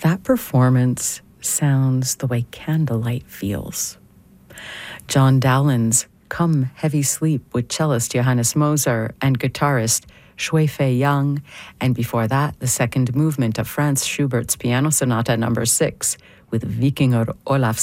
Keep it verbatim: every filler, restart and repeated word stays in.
That performance sounds the way Candlelight feels. John Dowland's Come Heavy Sleep with cellist Johannes Moser and guitarist Shui Fei Yang, and before that, the second movement of Franz Schubert's Piano Sonata number six with Vikingur Olaf